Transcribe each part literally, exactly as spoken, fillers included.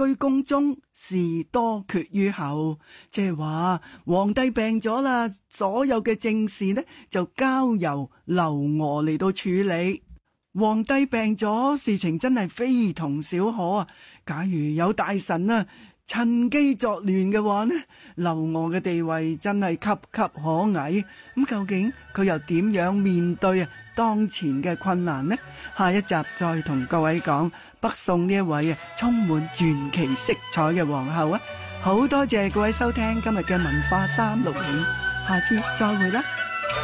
居宮中，事多決於後。即係話皇帝病咗啦，所有嘅政事呢就交由劉娥嚟到處理。皇帝病咗，事情真係非同小可啊！假如有大臣啊趁機作亂嘅話呢，劉娥嘅地位真係岌岌可危。咁究竟佢又點樣面對啊當前嘅困難呢？下一集再同各位講北宋呢一位啊充滿傳奇色彩嘅皇后啊！好多謝各位收聽今日嘅文化三六五，下次再會啦。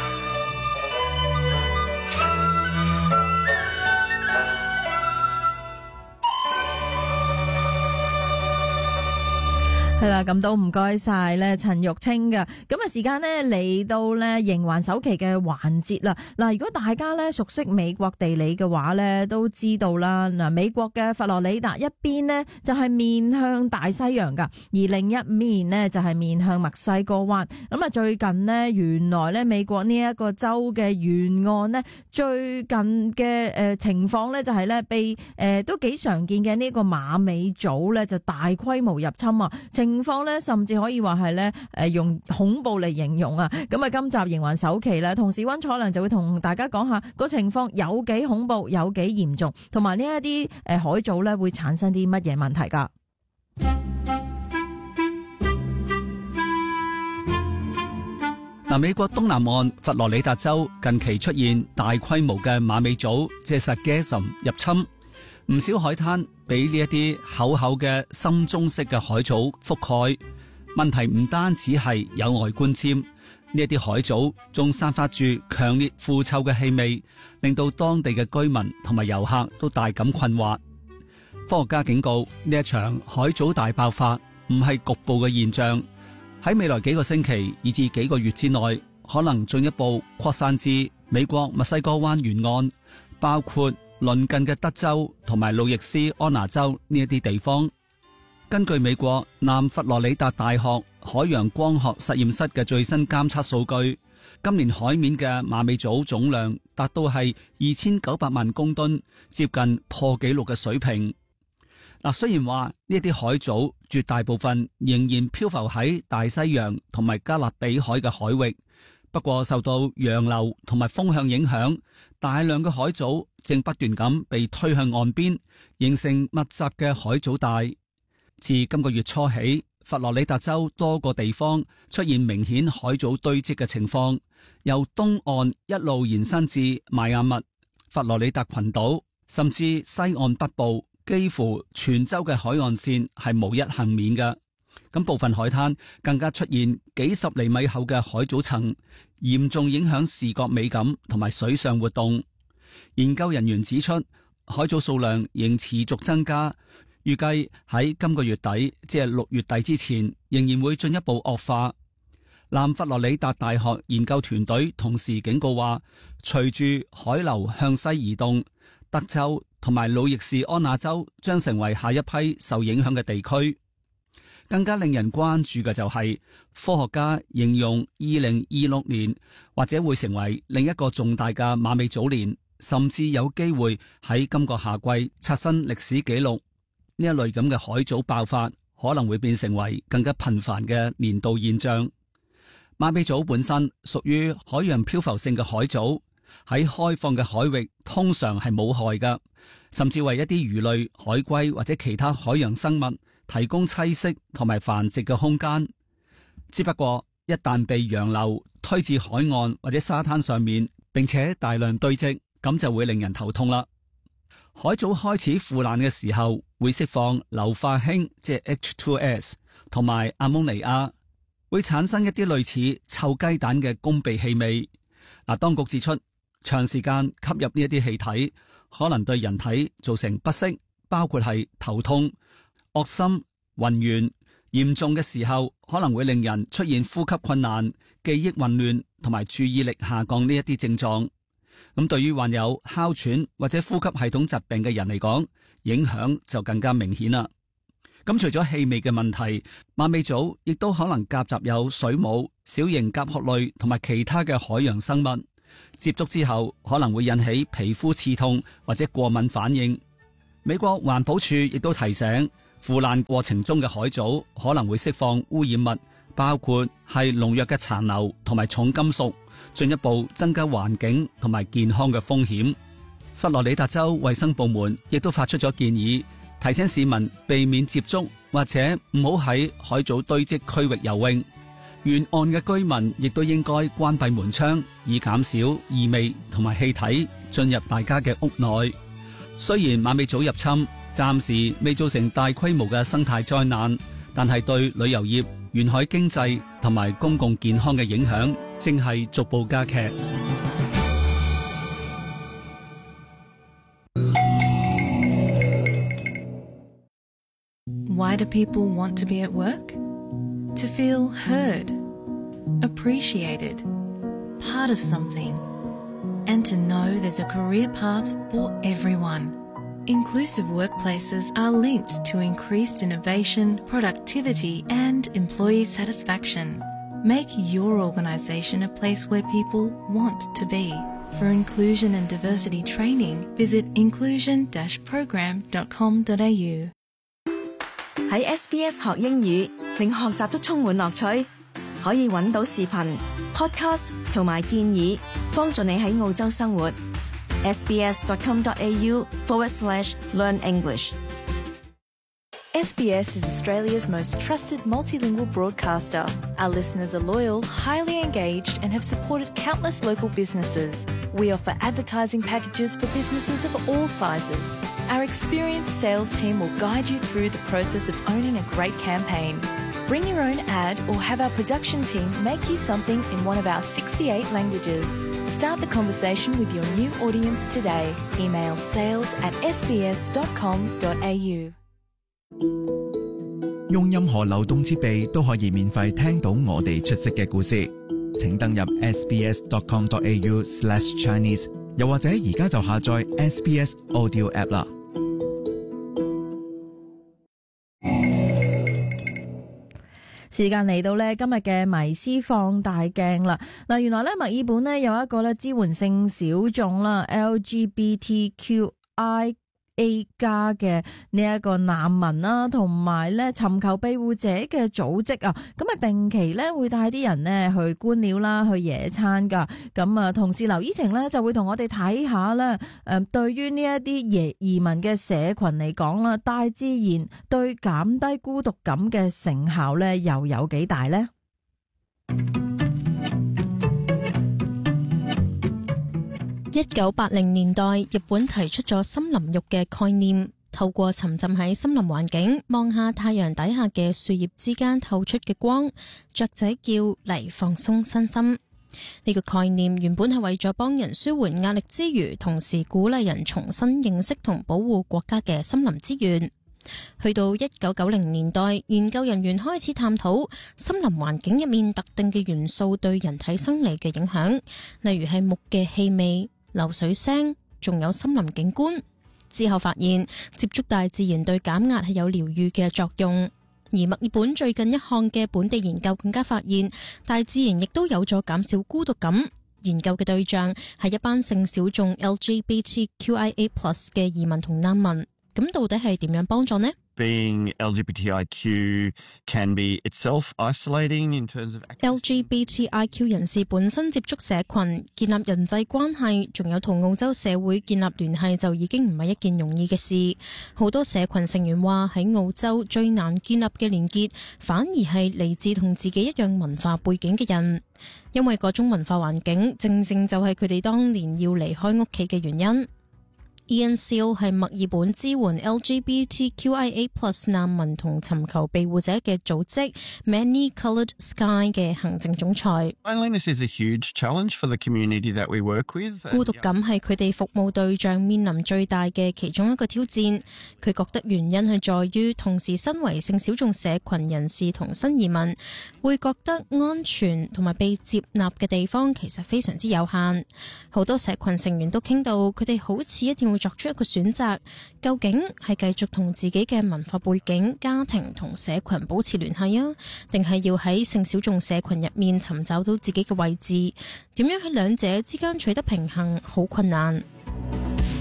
係啦，咁都唔該晒咧陳玉清噶。咁啊，時間呢嚟到咧刑環首期嘅環節啦。嗱，如果大家咧熟悉美國地理嘅話咧，都知道啦。嗱，美國嘅佛羅里達一邊呢就係面向大西洋噶，而另一面呢就係面向墨西哥灣。咁啊，最近呢，原來咧美國呢一個州嘅沿岸呢，最近嘅誒情況咧就係咧被誒都幾常見嘅呢個馬尾組咧就大規模入侵啊。情況咧，甚至可以話係咧，誒用恐怖嚟形容啊！咁啊，今集刑環首期咧，同時溫楚良就會同大家講下個情況有幾恐怖，有幾嚴重，同埋呢一啲誒海藻咧會產生啲乜嘢問題噶？ 嗱，美國東南岸佛羅里達州近期出現大規模嘅馬尾藻，即係 sargassum 入侵。唔少海灘俾呢一啲厚厚嘅深棕色嘅海藻覆蓋，問題唔單止係有外觀尖，呢一啲海藻仲散發住強烈腐臭嘅氣味，令到當地嘅居民同埋遊客都大感困惑。科學家警告，呢一場海藻大爆發唔係局部嘅現象，喺未來幾個星期以至幾個月之內，可能進一步擴散至美國墨西哥灣沿岸，包括鄰近嘅德州同埋路易斯安那州呢一啲地方。根據美國南佛羅里達大學海洋光學實驗室嘅最新監測數據，今年海面嘅馬尾藻總量達到係二千九百萬公噸，接近破紀錄嘅水平。嗱，雖然話呢一啲海藻絕大部分仍然漂浮喺大西洋同埋加勒比海嘅海域，不過受到洋流同埋風向影響，大量嘅海藻正不斷咁被推向岸邊，形成密集嘅海藻帶。自今個月初起，佛羅里達州多個地方出現明顯海藻堆積嘅情況，由東岸一路延伸至邁阿密、佛羅里達群島，甚至西岸北部，幾乎全州嘅海岸線係無一幸免嘅。咁部分海灘更加出現幾十厘米厚嘅海藻層，嚴重影響視覺美感同埋水上活動。研究人員指出，海藻數量仍持續增加，預計喺今個月底，即係六月底之前，仍然會進一步惡化。南佛羅里達大學研究團隊同時警告話，隨住海流向西移動，德州同埋路易斯安那州將成為下一批受影響嘅地區。更加令人關注嘅就係、是、科學家形容二零二六年或者會成為另一個重大嘅馬尾藻年，甚至有機會喺今個夏季刷新歷史紀錄。呢一類咁嘅海藻爆發可能會變成為更加頻繁嘅年度現象。馬尾藻本身屬於海洋漂浮性嘅海藻，喺開放嘅海域通常係冇害㗎，甚至為一啲魚類、海龜或者其他海洋生物提供棲息同埋繁殖嘅空間。只不過一旦被洋流推至海岸或者沙灘上面，並且大量堆積，咁就會令人頭痛啦。海藻開始腐爛嘅時候，會釋放硫化氫，即係 H 二 S， 同埋阿蒙尼亞，會產生一啲類似臭雞蛋嘅攻鼻氣味。嗱，當局指出，長時間吸入呢一啲氣體，可能對人體造成不適，包括係頭痛、噁心、暈眩，嚴重嘅時候可能會令人出現呼吸困難、記憶混亂同埋注意力下降呢一啲症狀。咁對於患有哮喘或者呼吸系統疾病嘅人嚟講，影響就更加明顯啦。咁除咗氣味嘅問題，馬尾藻亦都可能夾雜有水母、小型甲殼類同埋其他嘅海洋生物，接觸之後可能會引起皮膚刺痛或者過敏反應。美國環保署亦都提醒， 腐爛過程中嘅海藻可能會釋放污染物，包括係農藥嘅殘留同埋重金屬，進一步增加環境同埋健康嘅風險。佛羅里達州衛生部門亦都發出咗建議，提醒市民避免接觸或者唔好喺海藻堆積區域游泳。沿岸嘅居民亦都應該關閉門窗，以減少異味同埋氣體進入大家嘅屋內。雖然馬尾藻入侵暫時未造成大規模嘅生態災難，但係對旅遊業、沿海經濟同埋公共健康嘅影響正係逐步加劇。 Why do people want to be at work? To feel heard, appreciated, part of something, and to know there's a career path for everyone. Inclusive workplaces are linked to increased innovation, productivity, and employee satisfaction. Make your organisation a place where people want to be. For inclusion and diversity training, visit inclusion dash program dot com dot a u。 喺 S B S 學英語，令學習都充滿樂趣。可以揾到視頻、podcast 同埋建議，幫助你喺澳洲生活。sbs dot com dot a u forward slash learn English。 S B S is Australia's most trusted multilingual broadcaster. Our listeners are loyal, highly engaged, and have supported countless local businesses. We offer advertising packages for businesses of all sizes. Our experienced sales team will guide you through the process of owning a great campaign. Bring your own ad or have our production team make you something in one of our sixty-eight languages. Start the conversation with your new audience today. Email sales at s b s dot com dot a u。 用任何流動設備都可以免費聽到我哋出色嘅故事。請登入 s b s dot com dot a u slash Chinese， 又或者而家就下載 S B S Audio App 啦。 時間嚟到呢今日嘅迷思放大鏡啦。嗱，原來呢墨爾本呢有一個呢支援性小眾啦 L G B T Q I A 加嘅呢一個難民啦，同埋咧尋求庇護者嘅組織啊，咁啊定期咧會帶啲人呢去觀鳥啦，去野餐噶。咁啊，同事劉依晴咧就會同我哋睇下咧，誒，對於呢一啲移移民嘅社群嚟講啦，大自然對減低孤獨感嘅成效咧又有幾大呢？ 一九八零年代，日本提出咗森林浴嘅概念，透過沉浸喺森林環境，望下太陽底下嘅樹葉之間透出嘅光，雀仔叫嚟放鬆身心。呢個概念原本係為咗幫人舒緩壓力之餘，同時鼓勵人重新認識同保護國家嘅森林資源。去到一九九零年代，研究人員開始探討森林環境入面特定嘅元素對人體生理嘅影響，例如係木嘅氣味、流水聲，仲有森林景觀。之後發現接觸大自然對減壓係有療癒嘅作用。而墨爾本最近一項嘅本地研究更加發現，大自然亦都有咗減少孤獨感。研究嘅對象係一班性小眾 L G B T Q I A plus 嘅移民同難民。咁到底係點樣幫助呢？ Being L G B T I Q can be itself isolating in terms of L G B T I Q 人士本身接觸社群、建立人際關係，仲有同澳洲社會建立聯繫，就已經唔係一件容易嘅事。好多社群成員話喺澳洲最難建立嘅連結，反而係嚟自同自己一樣文化背景嘅人，因為嗰種文化環境正正就係佢哋當年要離開屋企嘅原因。Ian Seal 係墨爾本支援 L G B T Q I A plus 難民同尋求庇護者嘅組織 Many Coloured Sky 嘅行政總裁。 Loneliness is a huge challenge for the community that we work with. 孤獨感係佢哋服務對象面臨最大嘅其中一個挑戰。佢覺得原因係在於，同時身為性小眾社群人士同新移民，會覺得安全同埋被接納嘅地方其實非常之有限。好多社群成員都傾到，佢哋好似一定會作出一個選擇，究竟係繼續同自己嘅文化背景、家庭同社群保持聯繫啊，定係要喺性小眾社群入面尋找到自己嘅位置？點樣喺兩者之間取得平衡，好困難。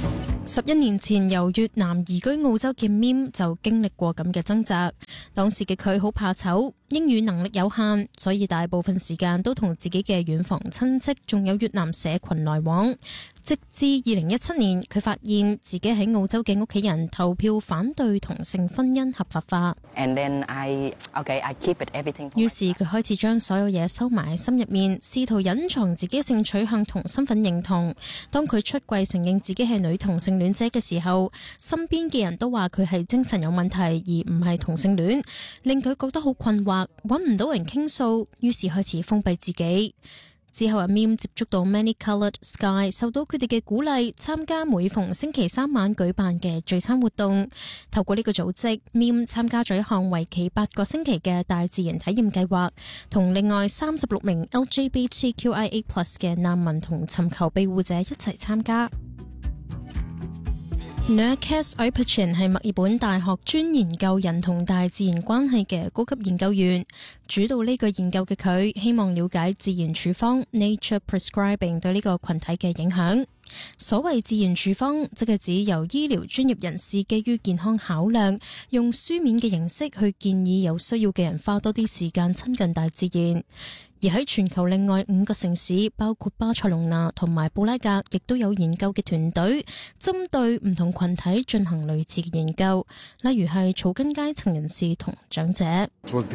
十一年前由越南移居澳洲嘅 Mim 就經歷過咁嘅掙扎。當時嘅佢好怕醜，英語能力有限，所以大部分時間都同自己嘅遠房親戚仲有越南社群來往。直至二零一七年，佢發現自己喺澳洲嘅屋企人投票反對同性婚姻合法化。 And then I, okay, I keep it everything. 於是佢開始將所有嘢收埋喺心入面，試圖隱藏自己性取向同身份認同。當佢出櫃承認自己係女同性戀者嘅時候，身邊嘅人都話佢係精神有問題，而唔係同性戀，令佢覺得好困惑，揾唔到人傾訴，於是開始封閉自己。之後阿 Mim 接觸到 Many Coloured Sky， 受到佢哋嘅鼓勵，參加每逢星期三晚舉辦嘅聚餐活動。透過呢個組織 ，Mim 參加咗一項為期八個星期嘅大自然體驗計劃，同另外三十六名 L G B T Q I A plus 嘅難民同尋求庇護者一齊參加。Nurkes Oipachin 係墨爾本大學專研究人同大自然關係嘅高級研究員，主導呢個研究嘅佢希望了解自然處方 Nature Prescribing 對呢個群體嘅影響。所謂自然處方，即係指由醫療專業人士基於健康考量，用書面嘅形式去建議有需要嘅人花多啲時間親近大自然。而喺全球另外五個城市，包括巴塞隆納同埋布拉格，亦都有研究嘅團隊針對唔同群體進行類似嘅研究，例如係草根階層人士同長者。呢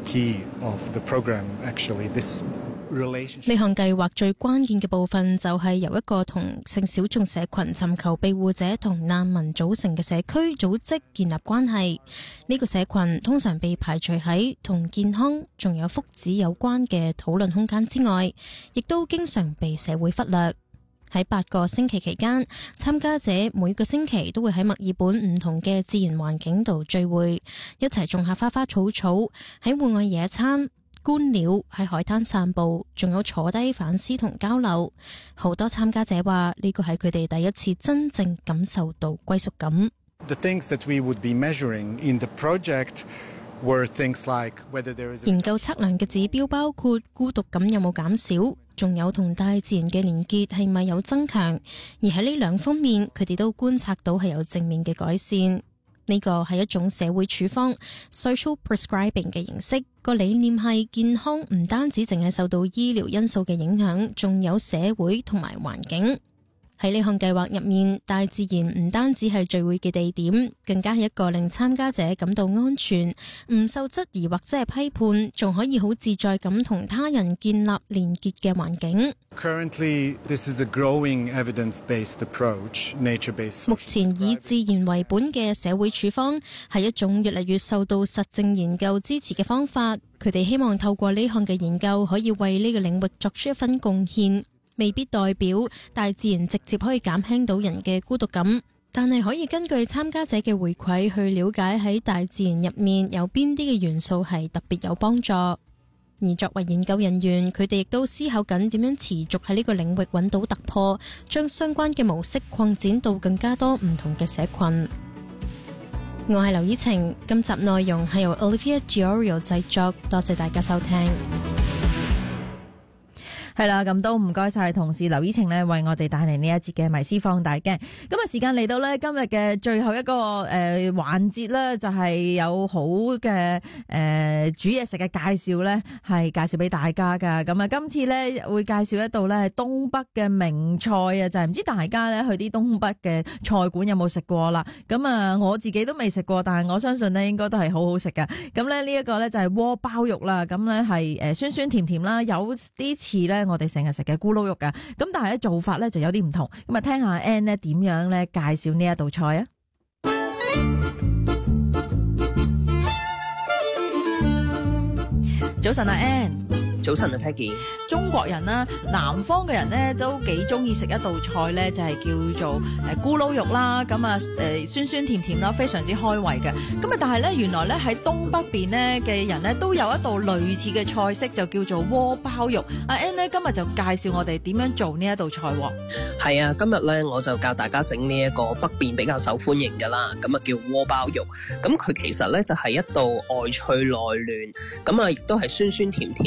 項計劃最關鍵嘅部分就係由一個同性小眾社群尋求庇護者同難民組成嘅社區組織建立關係。呢個社群通常被排除喺同健康仲有福祉有關嘅討論空間之外，亦都經常被社會忽略。喺八個星期期間，參加者每個星期都會喺墨爾本唔同嘅自然環境度聚會，一齊種下花花草草，喺戶外野餐、觀鳥，喺海灘散步，仲有坐低反思同交流。好多參加者話呢個係佢哋第一次真正感受到歸屬感。 The things that we would be measuring in the project were things like whether there is a... 研究測量嘅指標包括孤獨感有冇減少，仲有同大自然嘅連結係咪有增強，而喺呢兩方面佢哋都觀察到係有正面嘅改善。呢個係一種社會處方 social prescribing 嘅形式，個理念係健康唔單止淨係受到醫療因素嘅影響，仲有社會同埋環境。喺呢項計劃入面，大自然唔單止係聚會嘅地點，更加係一個令參加者感到安全、唔受質疑或者係批判，仲可以好自在咁同他人建立連結嘅環境。 Currently, this is a growing evidence-based approach, nature-based. 目前以自然為本嘅社會處方係一種越嚟越受到實證研究支持嘅方法。佢哋希望透過呢項嘅研究，可以為呢個領域作出一分貢獻。未必代表大自然直接可以減輕到人嘅孤獨感，但係可以根據參加者嘅回饋去了解喺大自然入面有邊啲嘅元素係特別有幫助。而作為研究人員，佢哋亦都思考緊點樣持續喺呢個領域揾到突破，將相關嘅模式擴展到更加多唔同嘅社群。我係劉依晴，今集內容係由 Olivia Giorio 製作，多謝大家收聽。 係啦，咁都唔該晒同事劉依晴呢，為我哋帶嚟呢一節嘅迷思放大鏡。咁啊，時間嚟到呢，今日嘅最後一個誒環節呢，就係有好嘅誒、呃、煮嘢食嘅介紹呢，係介紹俾大家噶。咁啊，今次呢，會介紹一道呢係東北嘅名菜啊，就係、是、唔知大家呢去啲東北嘅菜館有冇食過啦。咁啊，我自己都未食過，但係我相信呢應該都係好好食噶。咁呢，呢一個呢就係鍋包肉啦，咁呢係誒酸酸甜甜啦，有啲似呢我哋成日食嘅咕嚕肉噶，咁但係咧做法咧就有啲唔同，咁啊聽下 Ann 咧點樣咧介紹呢一道菜啊？早晨啊 Ann。 早晨啊 Peggy。 中國人啦，南方嘅人咧都幾中意食一道菜咧，就係叫做誒咕嚕肉啦，咁啊誒酸酸甜甜啦，非常之開胃嘅。咁啊，但係咧原來咧喺東北邊咧嘅人咧都有一道類似嘅菜式，就叫做鍋包肉。阿 Ann 咧今日就介紹我哋點樣做呢一道菜。 係啊，今日咧我就教大家整呢一個北邊比較受歡迎噶啦，咁啊叫鍋包肉。咁佢其實咧就係一道外脆內嫩，咁啊亦都係酸酸甜甜，亦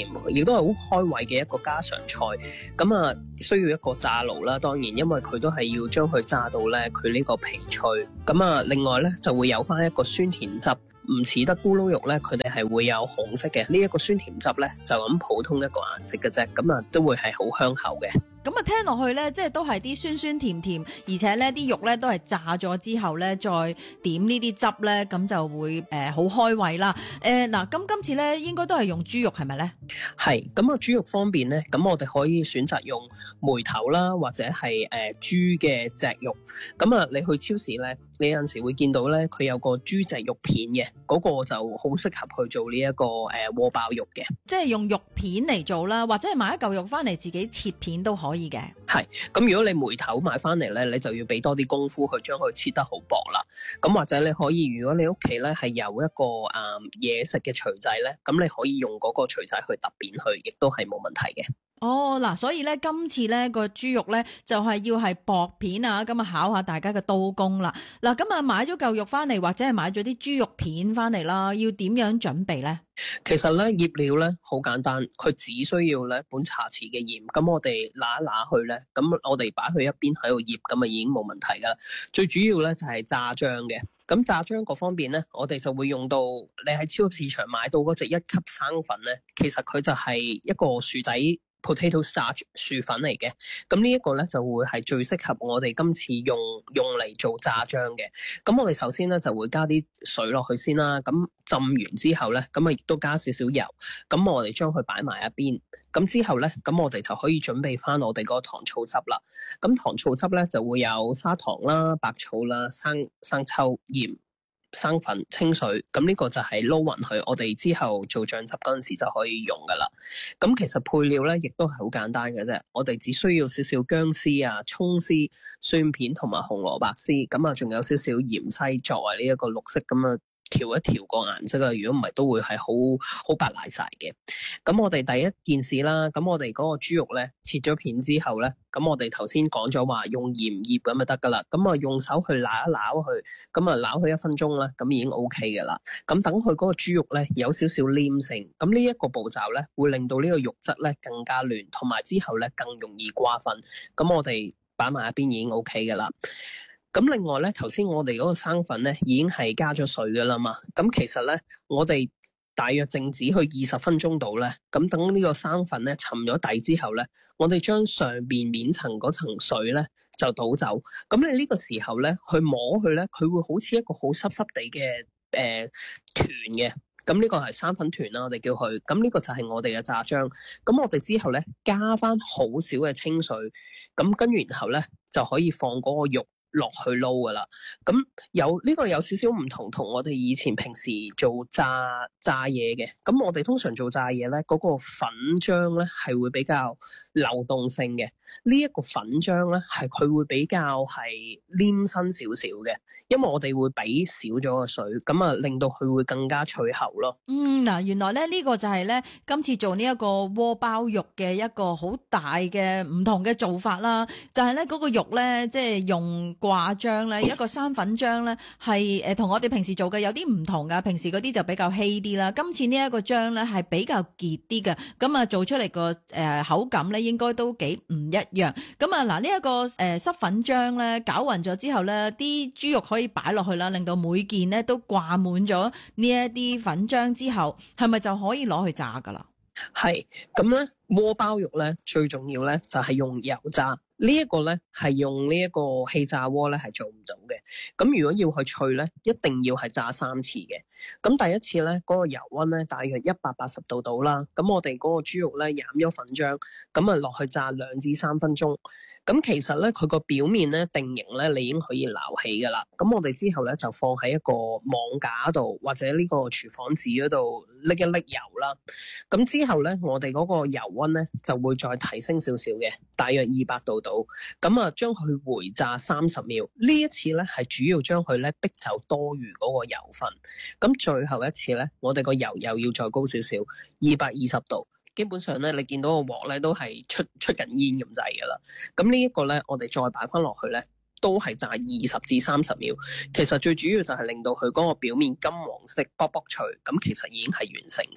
都係好開胃嘅一個家常菜。咁啊，需要一個炸爐啦，當然因為佢都係要將佢炸到咧佢呢個皮脆。咁啊，另外咧就會有翻一個酸甜汁。唔似得咕嚕肉咧，佢哋係會有紅色嘅。呢、這、一個酸甜汁咧，就咁普通一個顏色嘅啫，咁啊都會係好香口嘅。 咁啊，聽落去咧，即係都係啲酸酸甜甜，而且咧啲肉咧都係炸咗之後咧，再點呢啲汁咧，咁就會誒好、呃、開胃啦。誒、呃、嗱，咁今次咧應該都係用豬肉係咪咧？ 係，咁啊豬肉方面咧，咁我哋可以選擇用梅頭啦，或者係誒、呃、豬嘅脊肉。咁啊，你去超市咧，你有陣時會見到咧，佢有個豬脊肉片嘅，嗰、那個就好適合去做呢、這、一個誒鍋包肉嘅。即係用肉片嚟做啦，或者係買一嚿肉翻嚟自己切片都可以。 係，咁如果你梅頭買翻嚟咧，你就要俾多啲功夫去將佢切得好薄啦。咁或者你可以，如果你屋企咧係有一個誒嘢、嗯、食嘅錘仔咧，咁你可以用嗰個錘仔去揼扁佢，亦都係冇問題嘅。 哦，嗱，所以咧今次咧個豬肉咧就係、是、要係薄片啊，咁啊考下大家嘅刀工啦。嗱，咁啊買咗嚿肉翻嚟，或者係買咗啲豬肉片翻嚟啦，要點樣準備咧？ 其實咧醃料咧好簡單，佢只需要咧半茶匙嘅鹽，咁我哋揦一揦佢咧，咁我哋擺佢一邊喺度醃，咁啊已經冇問題噶啦。最主要咧就係炸漿嘅，咁炸漿嗰方面咧，我哋就會用到你喺超級市場買到嗰隻一級生粉咧，其實佢就係一個薯仔。potato starch 薯粉嚟嘅，咁呢一個咧就會係最適合我哋今次用用嚟做炸漿嘅。咁我哋首先咧就會加啲水落去先啦，咁浸完之後咧，咁啊亦都加少少油，咁我哋將佢擺埋一邊。咁之後咧，咁我哋就可以準備翻我哋嗰個糖醋汁啦。咁糖醋汁咧就會有砂糖啦、白醋啦、生生抽、鹽、生粉、清水，咁呢個就係撈勻佢，我哋之後做醬汁嗰陣時就可以用噶啦。咁其實配料咧，亦都係好簡單嘅啫。我哋只需要少少薑絲啊、蔥絲、蒜片同埋紅蘿蔔絲，咁啊，仲有少少芫茜作為呢一個綠色咁啊。調一調個顏色啦，如果唔係都會係好好白賴晒嘅。咁我哋第一件事啦，咁我哋嗰個豬肉咧切咗片之後咧，咁我哋頭先講咗話用鹽醃咁就得噶啦。咁啊用手去撈一撈佢，咁啊撈佢一分鐘啦，咁已經 O K 嘅啦。咁等佢嗰個豬肉咧有少少黏性，咁呢一個步驟咧會令到呢個肉質咧更加嫩，同埋之後咧更容易掛粉。咁我哋擺埋一邊已經 O K 嘅啦。咁另外咧，頭先我哋嗰個生粉咧已經係加咗水噶啦嘛。咁其實咧，我哋大約靜止去二十分鐘度咧。咁等呢個生粉咧沉咗底之後咧，我哋將上邊面層嗰層水咧就倒走。咁你呢個時候咧去摸佢咧，佢會好似一個好濕濕地嘅誒團嘅。咁呢個係生粉團啦，我哋叫佢。咁呢個就係我哋嘅炸漿。咁我哋之後咧加翻好少嘅清水，咁跟住然後咧就可以放嗰個肉落去撈噶啦。咁有呢、這個有少少唔同，同我哋以前平時做炸炸嘢嘅。咁我哋通常做炸嘢咧，嗰、那個粉漿咧係會比較流動性嘅。呢、這、一個粉漿咧係佢會比較係黏身少少嘅。因為我哋會俾少咗個水，咁啊令到佢會更加脆口咯。嗯，嗱， 原來咧呢個就係咧今次做呢一個鍋包肉嘅一個好大嘅唔同嘅做法啦。就係咧嗰個肉咧，即係用掛漿咧，一個生粉漿咧係誒同我哋平時做嘅有啲唔同噶。平時嗰啲就比較稀啲啦，今次呢一個漿咧係比較結啲嘅，咁啊做出嚟個誒口感咧應該都幾唔一樣。咁啊嗱呢一個誒濕粉漿咧攪勻咗之後咧，啲豬肉可以擺落去啦，令到每件咧都掛滿咗呢一啲粉漿之後，係咪就可以攞去炸噶啦？ 係，咁咧鍋包肉咧最重要咧就係用油炸。呢一個咧係用呢一個氣炸鍋咧係做唔到嘅。咁如果要去脆咧，一定要係炸三次嘅。咁第一次咧嗰個油溫咧大約一百八十度到啦。咁我哋嗰個豬肉咧染咗粉漿，咁啊落去炸兩至三分鐘。咁其實咧佢個表面咧定型咧你已經可以撈起噶啦。咁我哋之後咧就放喺一個網架度或者呢個廚房紙嗰度拎一拎油啦。咁之後咧我哋嗰個油溫咧就會再提升少少嘅，大約二百度。咁啊，將佢回炸三十秒。呢一次咧，係主要將佢咧逼走多餘嗰個油分。咁最後一次咧，我哋個油又要再高少少，二百二十度。基本上咧，你見到個鑊咧都係出出緊煙咁滯噶啦。咁呢一個咧，我哋再擺翻落去咧，都係炸二十至三十秒。其實最主要就係令到佢嗰個表面金黃色卜卜脆。咁其實已經係完成噶啦。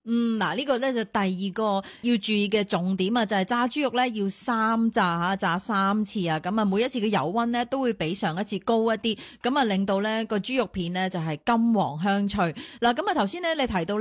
嗯，嗱、這、呢個咧就第二個要注意嘅重點啊，就係炸豬肉咧要三炸吓，炸三次啊，咁啊每一次嘅油溫咧都會比上一次高一啲，咁啊令到咧個豬肉片咧就係金黃香脆。嗱，咁啊頭先咧你提到